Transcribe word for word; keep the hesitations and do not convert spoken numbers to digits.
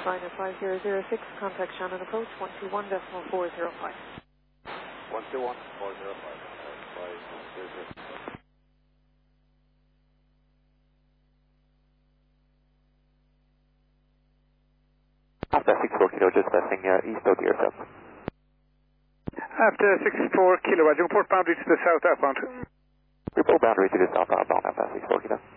Liner five zero zero six, contact Shannon approach one two one decimal four zero five. one two one four zero five. five zero zero six. After sixty-four kilo, just passing uh, east of yourself. After sixty-four kilo, report boundary to the south outbound. Report boundary to the south outbound after sixty-four kilo.